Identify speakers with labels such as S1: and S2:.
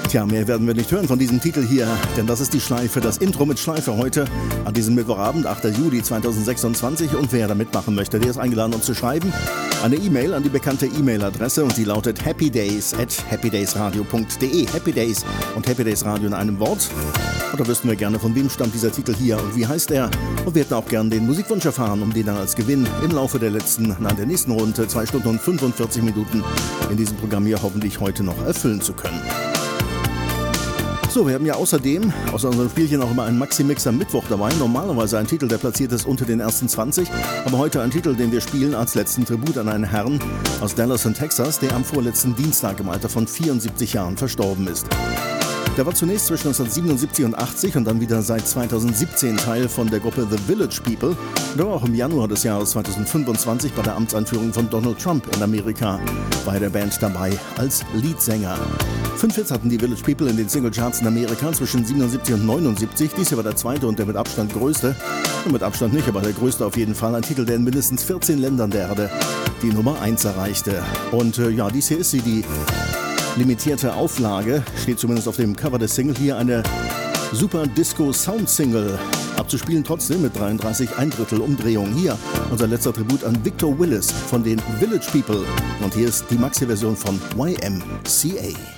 S1: Tja, mehr werden wir nicht hören von diesem Titel hier, denn das ist die Schleife, das Intro mit Schleife heute an diesem Mittwochabend, 8. Juli 2026. Und wer da mitmachen möchte, der ist eingeladen, uns zu schreiben. Eine E-Mail an die bekannte E-Mail-Adresse und die lautet happydays@happydaysradio.de. Happy Days und Happy Days Radio in einem Wort. Und da wüssten wir gerne, von wem stammt dieser Titel hier und wie heißt er. Und wir hätten auch gerne den Musikwunsch erfahren, um den dann als Gewinn im Laufe der nächsten Runde 2 Stunden und 45 Minuten in diesem Programm hier hoffentlich heute noch erfüllen zu können. So, wir haben ja außerdem außer unserem Spielchen auch immer einen Maxi-Mix am Mittwoch dabei. Normalerweise ein Titel, der platziert ist unter den ersten 20. Aber heute ein Titel, den wir spielen als letzten Tribut an einen Herrn aus Dallas in Texas, der am vorletzten Dienstag im Alter von 74 Jahren verstorben ist. Der war zunächst zwischen 1977 und 80 und dann wieder seit 2017 Teil von der Gruppe The Village People. Und war auch im Januar des Jahres 2025 bei der Amtseinführung von Donald Trump in Amerika bei der Band dabei als Leadsänger. 5 Hits hatten die Village People in den Singlecharts in Amerika zwischen 77 und 79. Dies hier war der zweite und der mit Abstand größte. Und mit Abstand nicht, aber der größte auf jeden Fall. Ein Titel, der in mindestens 14 Ländern der Erde die Nummer 1 erreichte. Und ja, dies hier ist sie, die limitierte Auflage, steht zumindest auf dem Cover des Single, hier eine Super Disco Sound Single, abzuspielen trotzdem mit 33 1/3 Umdrehungen. Hier unser letzter Tribut an Victor Willis von den Village People und hier ist die Maxi-Version von YMCA.